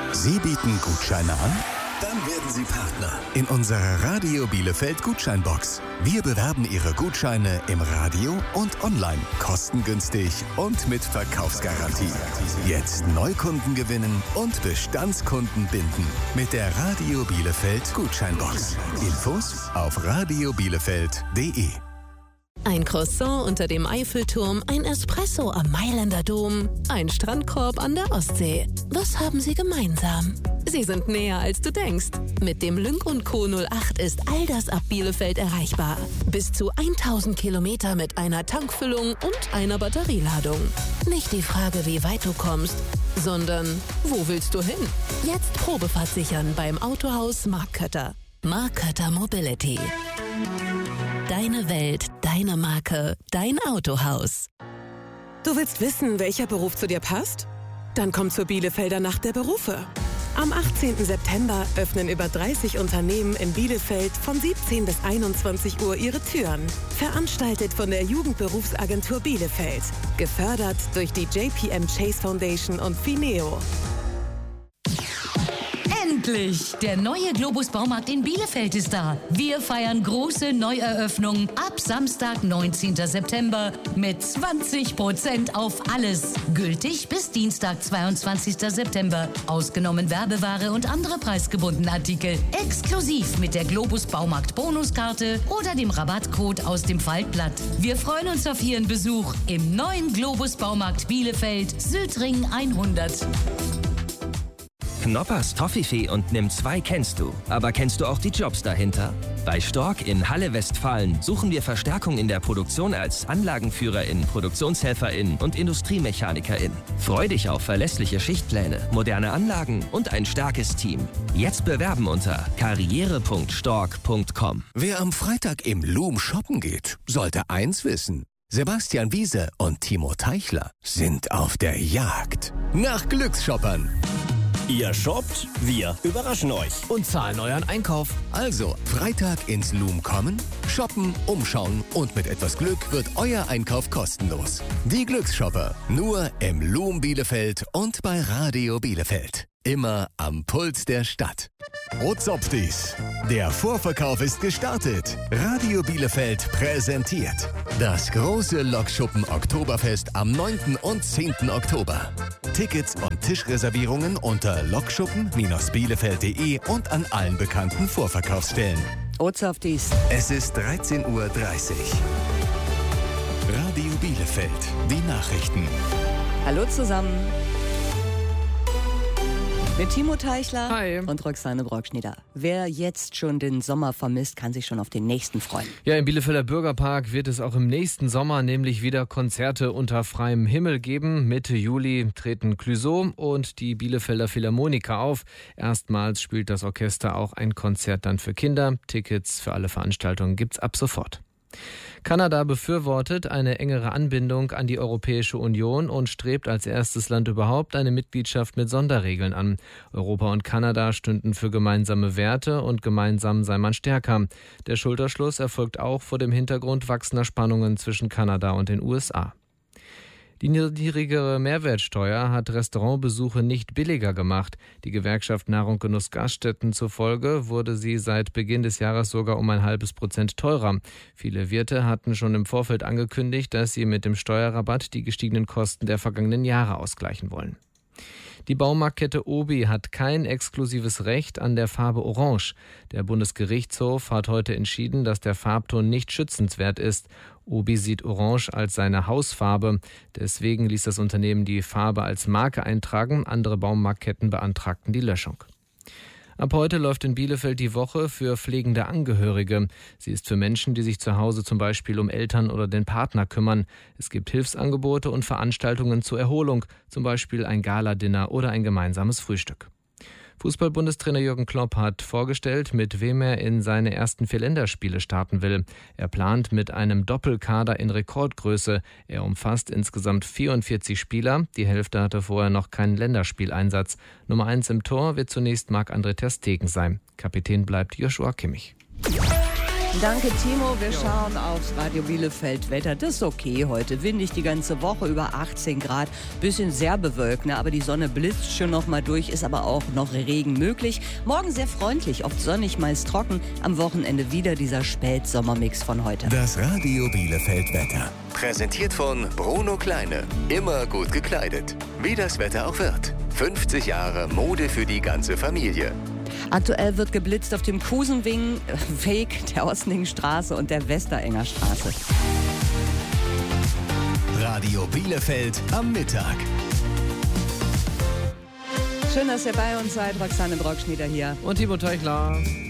Sie bieten Gutscheine an? Dann werden Sie Partner in unserer Radio Bielefeld Gutscheinbox. Wir bewerben Ihre Gutscheine im Radio und online, kostengünstig und mit Verkaufsgarantie. Jetzt Neukunden gewinnen und Bestandskunden binden mit der Radio Bielefeld Gutscheinbox. Infos auf radiobielefeld.de. Ein Croissant unter dem Eiffelturm, ein Espresso am Mailänder Dom, ein Strandkorb an der Ostsee. Was haben sie gemeinsam? Sie sind näher, als du denkst. Mit dem Lynk & Co 08 ist all das ab Bielefeld erreichbar. Bis zu 1000 Kilometer mit einer Tankfüllung und einer Batterieladung. Nicht die Frage, wie weit du kommst, sondern wo willst du hin? Jetzt Probefahrt sichern beim Autohaus Mark Kötter. Mark Kötter Mobility. Deine Welt, deine Marke, dein Autohaus. Du willst wissen, welcher Beruf zu dir passt? Dann komm zur Bielefelder Nacht der Berufe. Am 18. September öffnen über 30 Unternehmen in Bielefeld von 17 bis 21 Uhr ihre Türen. Veranstaltet von der Jugendberufsagentur Bielefeld. Gefördert durch die JPM Chase Foundation und Fineo. Endlich! Der neue Globus Baumarkt in Bielefeld ist da. Wir feiern große Neueröffnung ab Samstag, 19. September mit 20% auf alles. Gültig bis Dienstag, 22. September. Ausgenommen Werbeware und andere preisgebundene Artikel. Exklusiv mit der Globus Baumarkt Bonuskarte oder dem Rabattcode aus dem Faltblatt. Wir freuen uns auf Ihren Besuch im neuen Globus Baumarkt Bielefeld, Südring 100. Knoppers, Toffifee und Nimm 2 kennst du. Aber kennst du auch die Jobs dahinter? Bei Stork in Halle Westfalen suchen wir Verstärkung in der Produktion als Anlagenführerin, Produktionshelferin und Industriemechanikerin. Freu dich auf verlässliche Schichtpläne, moderne Anlagen und ein starkes Team. Jetzt bewerben unter karriere.stork.com. Wer am Freitag im Loom shoppen geht, sollte eins wissen. Sebastian Wiese und Timo Teichler sind auf der Jagd nach Glücksshoppern. Ihr shoppt, wir überraschen euch. Und zahlen euren Einkauf. Also, Freitag ins Loom kommen, shoppen, umschauen und mit etwas Glück wird euer Einkauf kostenlos. Die Glücksshopper, nur im Loom Bielefeld und bei Radio Bielefeld. Immer am Puls der Stadt. Ozopfdies. Der Vorverkauf ist gestartet. Radio Bielefeld präsentiert das große Lokschuppen Oktoberfest am 9. und 10. Oktober. Tickets und Tischreservierungen unter lokschuppen-bielefeld.de und an allen bekannten Vorverkaufsstellen. Ozopfdies. Es ist 13:30 Uhr. Radio Bielefeld. Die Nachrichten. Hallo zusammen. Mit Timo Teichler Hi. Und Roxane Brockschneider. Wer jetzt schon den Sommer vermisst, kann sich schon auf den nächsten freuen. Ja, im Bielefelder Bürgerpark wird es auch im nächsten Sommer nämlich wieder Konzerte unter freiem Himmel geben. Mitte Juli treten Clouseau und die Bielefelder Philharmoniker auf. Erstmals spielt das Orchester auch ein Konzert dann für Kinder. Tickets für alle Veranstaltungen gibt's ab sofort. Kanada befürwortet eine engere Anbindung an die Europäische Union und strebt als erstes Land überhaupt eine Mitgliedschaft mit Sonderregeln an. Europa und Kanada stünden für gemeinsame Werte und gemeinsam sei man stärker. Der Schulterschluss erfolgt auch vor dem Hintergrund wachsender Spannungen zwischen Kanada und den USA. Die niedrigere Mehrwertsteuer hat Restaurantbesuche nicht billiger gemacht. Die Gewerkschaft Nahrung Genuss Gaststätten zufolge wurde sie seit Beginn des Jahres sogar um 0,5% teurer. Viele Wirte hatten schon im Vorfeld angekündigt, dass sie mit dem Steuerrabatt die gestiegenen Kosten der vergangenen Jahre ausgleichen wollen. Die Baumarktkette Obi hat kein exklusives Recht an der Farbe Orange. Der Bundesgerichtshof hat heute entschieden, dass der Farbton nicht schützenswert ist. Obi sieht Orange als seine Hausfarbe. Deswegen ließ das Unternehmen die Farbe als Marke eintragen. Andere Baumarktketten beantragten die Löschung. Ab heute läuft in Bielefeld die Woche für pflegende Angehörige. Sie ist für Menschen, die sich zu Hause zum Beispiel um Eltern oder den Partner kümmern. Es gibt Hilfsangebote und Veranstaltungen zur Erholung, zum Beispiel ein Gala-Dinner oder ein gemeinsames Frühstück. Fußball-Bundestrainer Jürgen Klopp hat vorgestellt, mit wem er in seine ersten 4 Länderspiele starten will. Er plant mit einem Doppelkader in Rekordgröße. Er umfasst insgesamt 44 Spieler. Die Hälfte hatte vorher noch keinen Länderspieleinsatz. Nummer 1 im Tor wird zunächst Marc-André ter Stegen sein. Kapitän bleibt Joshua Kimmich. Danke, Timo. Wir schauen aufs Radio Bielefeld Wetter. Das ist okay heute. Windig die ganze Woche, über 18 Grad. Bisschen sehr bewölkt, ne? Aber die Sonne blitzt schon noch mal durch, ist aber auch noch Regen möglich. Morgen sehr freundlich, oft sonnig, meist trocken. Am Wochenende wieder dieser Spätsommermix von heute. Das Radio Bielefeld Wetter. Präsentiert von Bruno Kleine. Immer gut gekleidet. Wie das Wetter auch wird. 50 Jahre Mode für die ganze Familie. Aktuell wird geblitzt auf dem Kusenweg, der Osningstraße und der Westerenger Straße. Radio Bielefeld am Mittag. Schön, dass ihr bei uns seid. Roxanne Brockschnieder hier. Und Timo Teichler.